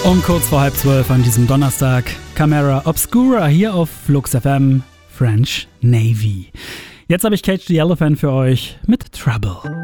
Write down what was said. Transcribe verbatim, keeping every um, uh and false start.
Um kurz vor halb zwölf an diesem Donnerstag, Camera Obscura hier auf Flux F M, French Navy. Jetzt habe ich Cage the Elephant für euch mit Trouble.